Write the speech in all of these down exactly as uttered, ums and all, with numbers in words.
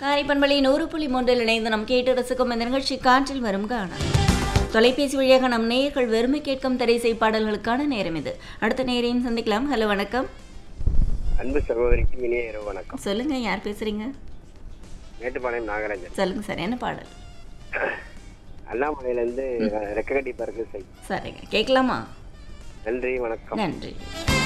காரைப்பண்பளி நூறு புள்ளி மூன்றில் இணைந்து நம் கேட்டு ரசிக்கும் இந்த நிகழ்ச்சி காற்றில் வரும் காண தொலைபேசி வழியாக நம் நேயர்கள் வெறுமை கேட்கும் திரைசை பாடல்களுக்கான நேரம் இது. அடுத்த நேரையும் சந்திக்கலாம். ஹலோ, வணக்கம். அன்பு சகோதரிக்கு இனிய இரவு வணக்கம். சொல்லுங்க, யார் பேசுறீங்க? மேட்டுப்பாளையம் நாகராஜன். சொல்லுங்க சார், என்ன பாடல்? அண்ணாமலையிலேருந்து ரெக்ககட்டி பறக்கு சை. சரிங்க, கேட்கலாமா? நன்றி, வணக்கம். நன்றி.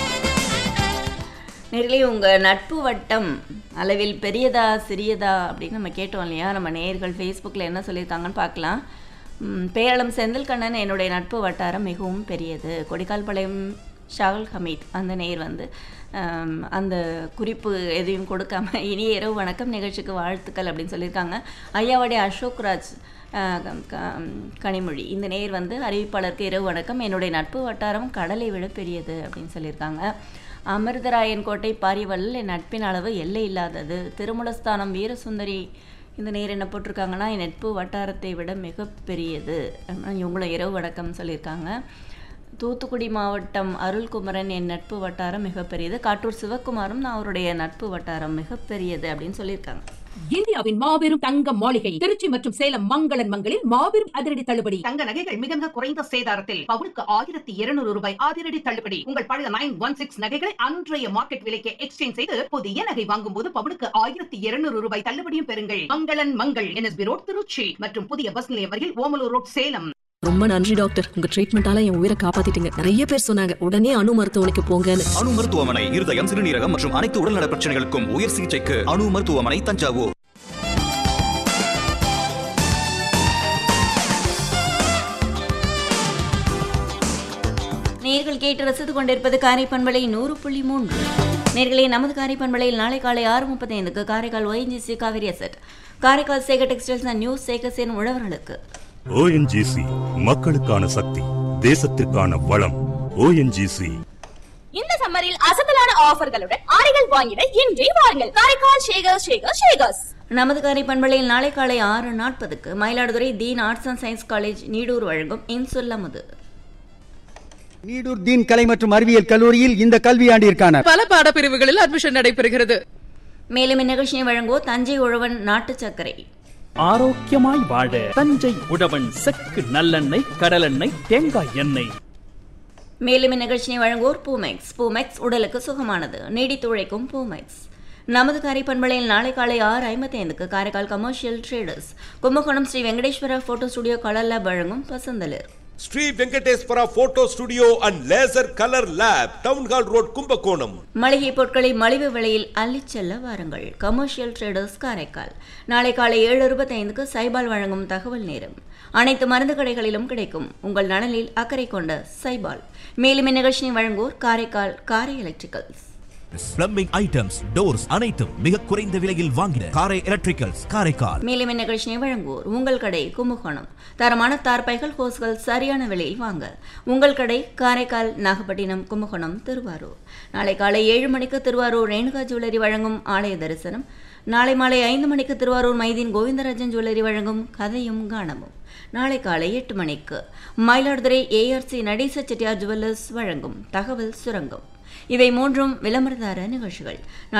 நேரிலே உங்கள் நட்பு வட்டம் அளவில் பெரியதா சிறியதா அப்படின்னு நம்ம கேட்டோம் இல்லையா? நம்ம நேயர்கள் ஃபேஸ்புக்கில் என்ன சொல்லியிருக்காங்கன்னு பார்க்கலாம். பேரளம் செந்தில் கண்ணன், என்னுடைய நட்பு வட்டாரம் மிகவும் பெரியது. கொடிக்கால்பாளையம் ஷாகுல் ஹமீத் அந்த நேர் வந்து அந்த குறிப்பு எதையும் கொடுக்காம இனிய இரவு வணக்கம், நிகழ்ச்சிக்கு வாழ்த்துக்கள் அப்படின்னு சொல்லியிருக்காங்க. ஐயாவடி அசோக்ராஜ் கனிமொழி இந்த நேர் வந்து அறிவிப்பாளருக்கு இரவு வணக்கம், என்னுடைய நட்பு வட்டாரம் கடலை விட பெரியது அப்படின்னு சொல்லியிருக்காங்க. அமிர்தராயன் கோட்டை பாரிவல்லில் என் நட்பின் அளவு எல்லை இல்லாதது. திருமூலஸ்தானம் வீரசுந்தரி இந்த நேர் என்ன போட்டிருக்காங்கன்னா, என் நட்பு வட்டாரத்தை விட மிக பெரியது. இவங்களும் இரவு வணக்கம் சொல்லியிருக்காங்க. தூத்துக்குடி மாவட்டம் அருள்குமரன், என் நட்பு வட்டாரம் மிகப்பெரியது. காட்டூர் சிவகுமாரும் நான் அவருடைய நட்பு வட்டாரம் மிகப்பெரியது அப்படின்னு சொல்லியிருக்காங்க. இந்தியாவின் மாபெரும் தங்க மாளிகை திருச்சி மற்றும் சேலம் மங்களன் மங்களில் மாபெரும் அதிரடி தள்ளுபடி. தங்க நகைகள் மிக மிக குறைந்த சேதாரத்தில் பவுனுக்கு ஆயிரத்தி இருநூறு ரூபாய் அதிரடி தள்ளுபடி. உங்கள் பழைய நைன் ஒன் சிக்ஸ் நகைகளை அன்றைய மார்க்கெட் விலைக்கு எக்ஸ்சேஞ்ச் செய்து புதிய நகை வாங்கும் போது பவுனுக்கு ஆயிரத்தி இருநூறு ரூபாய் தள்ளுபடியும் பெறுங்கள். மங்களன் மங்கள், என்எஸ்பி ரோட், திருச்சி மற்றும் புதிய பஸ் நிலையம் அருகில் ஓமலூர் ரோட், சேலம். ரொம்ப நன்றி டாக்டர், உங்க ட்ரீட்மெண்டால என் உயிரை காப்பாத்திட்டீங்க. நிறைய பேர் சொன்னாங்க உடனே அணு மருத்துவமனைக்கு போங்கன்னு. அணு மருத்துவமனை இருதயம், சிறுநீரகம் மற்றும் அனைத்து உடல்நல பிரச்சனைகளுக்கும் உயர் சிகிச்சைக்கு அணு மருத்துவமனை, தஞ்சாவூர். நேர்கள் கேட்டு ரசித்து கொண்டிருப்பது காரைப்பண்பளை நூறு புள்ளி மூன்று. நேர்களே, நமது காரைப்பண்பளையில் நாளை காலை ஆறு முப்பத்தி ஐந்துக்கு Karaikal ONGC Kaveri asset, Karaikal Sekar textiles and news சேகர்ஸின் உழவர்களுக்கு. ஓஎன்ஜிசி மக்களுக்கான சக்தி, தேசத்திற்கான வளம். ஓஎன்ஜிசி இந்த சம்மரில் அசத்தலான ஆஃபர்களுடன் ஆடைகள் வாங்கிட இன்றே வாருங்கள். காரைக்கால் ஷேகர் ஷேகர் ஷேகர்ஸ். நமது காரைப்பண்பளையில் நாளை காலை ஆறு நாற்பதுக்கு மயிலாடுதுறை தீன் arts and science college Needur வழங்கும் இன்சொல்லமுது. நீடூர் தீன் கலை மற்றும் அறிவியல் கல்லூரியில் இந்த கல்வியாண்டிற்கான பல பாடப்பிரிவுகளில் அட்மிஷன் நடைபெறுகிறது. மேலும் இந்நிகழ்ச்சியை வழங்குவோர் தஞ்சை உழவன் நாட்டு சர்க்கரை. ஆரோக்கியமாய் வாழ தஞ்சை உழவன் செக்கு நல்லெண்ணெய், கடலெண்ணெய், தேங்காய் எண்ணெய். மேலும் இந்நிகழ்ச்சியை வழங்குவோர் பூமெக்ஸ். பூமெக்ஸ் உடலுக்கு சுகமானது, நீடித்து உழைக்கும் பூமெக்ஸ். நமது காரைப்பண்பளையில் நாளை காலை ஆறு ஐம்பத்தி ஐந்துக்கு Karaikal commercial traders Kumbakonam Sri Venkateswara photo studio colour lab வழங்கும் பசந்தலர். Sri Venkateswara photo studio and laser colour lab, town hall road, Kumbakonam. மளிகை பொருட்களை மலிவு விலையில் அள்ளிச் செல்ல வாருங்கள். Commercial traders Karaikal. நாளை காலை ஏழு இருபத்தி ஐந்துக்கு சைபால் வழங்கும் தகவல் நேரம். அனைத்து மருந்து கடைகளிலும் கிடைக்கும். உங்கள் நலனில் அக்கறை கொண்ட சைபால். மேலும் இந்நிகழ்ச்சியை வழங்குவோர் காரைக்கால் காரை எலக்ட்ரிக்கல்ஸ். பிளம்பிங் ஐட்டம்ஸ், டோர்ஸ் அனைத்தும் மிக குறைந்த விலையில் வாங்கிட காரை எலக்ட்ரிக்கல்ஸ், காரைக்கால். மேலும் இந்நிகழ்ச்சியை வழங்குவோர் உங்கள் கடை கும்பகோணம். தரமான தார்பைகள், ஹோஸ்கள் சரியான விலையில் வாங்க உங்கள் கடை காரைக்கால், நாகப்பட்டினம், கும்பகோணம், திருவாரூர். நாளை காலை ஏழு மணிக்கு திருவாரூர் ரேணுகா ஜுவல்லரி வழங்கும் ஆலய தரிசனம். நாளை மாலை ஐந்து மணிக்கு திருவாரூர் மைதீன் கோவிந்தராஜன் ஜுவல்லரி வழங்கும் கதையும் கானமும். நாளை காலை எட்டு மணிக்கு மயிலாடுதுறை ஏஆர்சி நடேச செட்டியார் ஜுவல்லர்ஸ் வழங்கும் தகவல் சுரங்கம். இவை மூன்றும் விளம்பரதார நிகழ்ச்சிகள்.